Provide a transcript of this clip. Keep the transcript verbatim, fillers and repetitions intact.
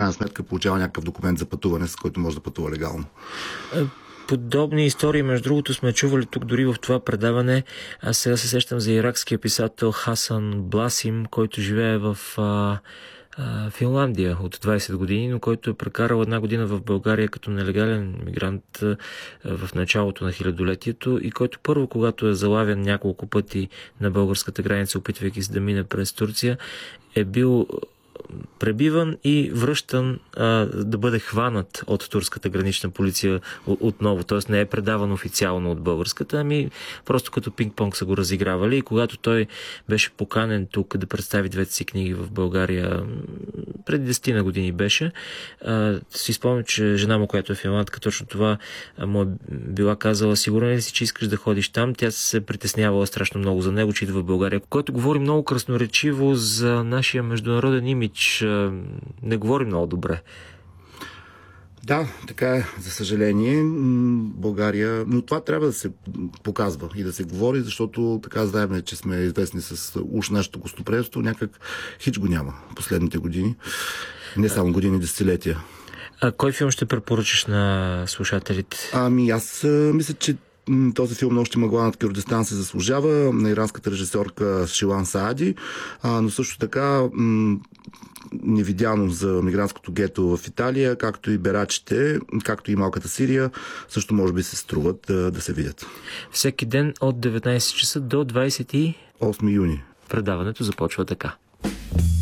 крайна сметка получава някакъв документ за пътуване, с който може да пътува легално. Подобни истории, между другото, сме чували тук дори в това предаване. Аз сега се сещам за иракския писател Хасан Бласим, който живее в а, а, Финландия от двайсет години, но който е прекарал една година в България като нелегален мигрант а, в началото на хилядолетието и който първо, когато е залавян няколко пъти на българската граница, опитвайки се да мине през Турция, е бил пребиван и връщан а, да бъде хванат от турската гранична полиция отново. Т.е. не е предаван официално от българската, ами просто като пинг-понг са го разигравали. И когато той беше поканен тук да представи двете си книги в България, преди десет на години беше, а, си спомням, че жена му, която е финландка, точно това му е била казала: сигурен ли си, че искаш да ходиш там? Тя се притеснявала страшно много за него, че идва в България, който говори много красноречиво за нашия международен имидж. Не говори много добре. Да, така е, за съжаление. България, но това трябва да се показва и да се говори, защото така знаем, че сме известни с уж нашето гостоприемство, някак хич го няма последните години. Не само години, десетилетия. А кой филм ще препоръчаш на слушателите? Ами аз мисля, че този филм "Нощи мъгла над Кюрдистан" се заслужава, на иранската режисьорка Шилан Саади, а, но също така м- Невидяно за мигрантското гето в Италия, както и Берачите, както и Малката Сирия, също може би се струват да, да се видят. Всеки ден от деветнайсет часа до двайсет и осми юни. Предаването започва така.